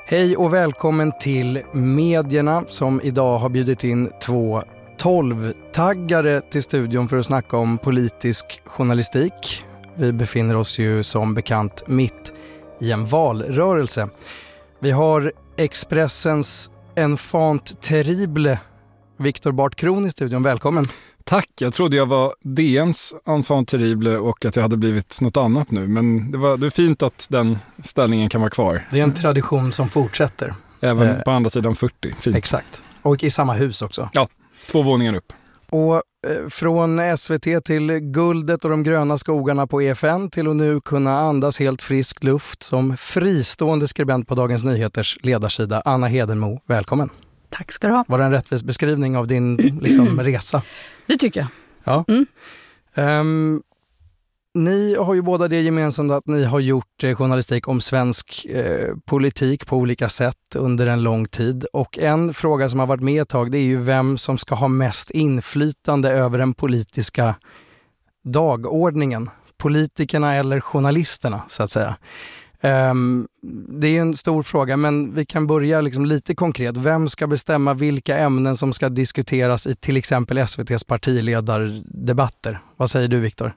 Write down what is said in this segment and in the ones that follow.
Hej och välkommen till Medierna som idag har bjudit in 2 12-taggare till studion för att snacka om politisk journalistik. Vi befinner oss ju som bekant mitt i en valrörelse. Vi har Expressens enfant terrible Viktor Barth Kron i studion. Välkommen. Tack, jag trodde jag var DNs enfant terrible och att jag hade blivit något annat nu. Men det är fint att den ställningen kan vara kvar. Det är en tradition som fortsätter. Även på andra sidan 40. Fint. Exakt. Och i samma hus också. Ja, 2 våningar upp. Och från SVT till guldet och de gröna skogarna på EFN till att nu kunna andas helt frisk luft som fristående skribent på Dagens Nyheters ledarsida. Anna Hedenmo, välkommen. Tack ska du ha. Var det en rättvis beskrivning av din resa? Det tycker jag. Ja. Ni har ju båda det gemensamt att ni har gjort journalistik om svensk politik på olika sätt under en lång tid. Och en fråga som har varit med ett tag, det är ju vem som ska ha mest inflytande över den politiska dagordningen. Politikerna eller journalisterna så att säga. Det är en stor fråga, men vi kan börja lite konkret. Vem ska bestämma vilka ämnen som ska diskuteras i till exempel SVT:s partiledardebatter? Vad säger du, Viktor?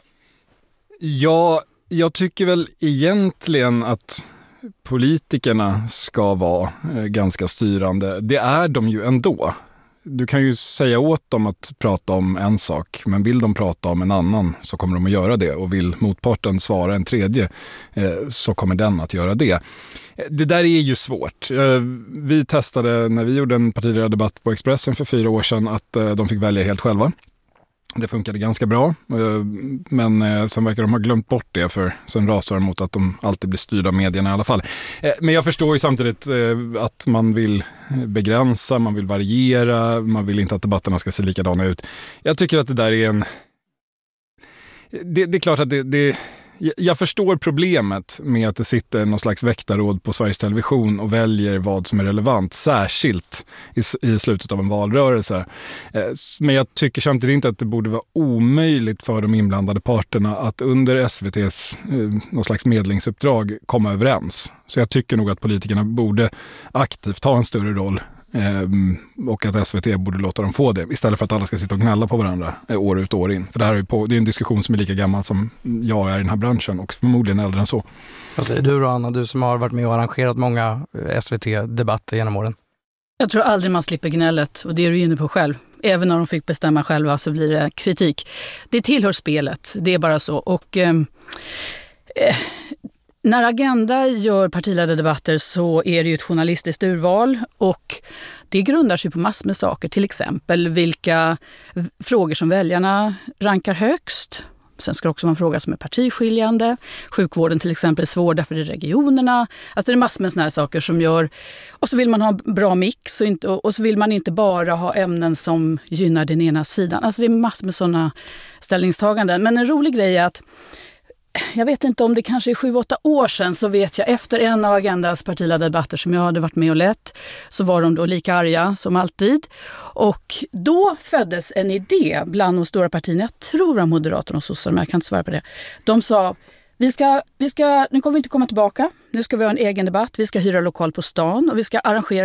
Ja, jag tycker väl egentligen att politikerna ska vara ganska styrande. Det är de ju ändå. Du kan ju säga åt dem att prata om en sak, men vill de prata om en annan så kommer de att göra det. Och vill motparten svara en tredje så kommer den att göra det. Det där är ju svårt. Vi testade när vi gjorde en partiledardebatt på Expressen för 4 år sedan att de fick välja helt själva. Det funkade ganska bra, men sen verkar de ha glömt bort det för sen rasar de mot att de alltid blir styrda av medierna i alla fall. Men jag förstår ju samtidigt att man vill begränsa, man vill variera, man vill inte att debatterna ska se likadana ut. Jag tycker att det där är det är klart att jag förstår problemet med att det sitter någon slags väktarråd på Sveriges Television och väljer vad som är relevant, särskilt i slutet av en valrörelse. Men jag tycker samtidigt inte att det borde vara omöjligt för de inblandade parterna att under SVT:s någon slags medlingsuppdrag komma överens. Så jag tycker nog att politikerna borde aktivt ta en större roll och att SVT borde låta dem få det istället för att alla ska sitta och gnälla på varandra år ut och år in. För det här är en diskussion som är lika gammal som jag är i den här branschen och förmodligen äldre än så. Vad säger du då, Anna, du som har varit med och arrangerat många SVT-debatter genom åren? Jag tror aldrig man slipper gnället, och det är du inne på själv. Även när de fick bestämma själva så blir det kritik. Det tillhör spelet, det är bara så. Och när Agenda gör partiledardebatter så är det ju ett journalistiskt urval och det grundar sig på massor med saker. Till exempel vilka frågor som väljarna rankar högst. Sen ska det också vara en fråga som är partiskiljande. Sjukvården till exempel är svår därför det är regionerna. Alltså det är massor med såna här saker som gör. Och så vill man ha en bra mix och så vill man inte bara ha ämnen som gynnar den ena sidan. Alltså det är massor med sådana ställningstaganden. Men en rolig grej är att jag vet inte om det kanske är 7-8 år sedan, så vet jag efter en av Agendas partiledardebatter som jag hade varit med och lett, så var de då lika arga som alltid. Och då föddes en idé bland de stora partierna, jag tror det var Moderaterna och Sossar, men jag kan inte svara på det. De sa, nu kommer vi inte komma tillbaka, nu ska vi ha en egen debatt, vi ska hyra lokal på stan och vi ska arrangera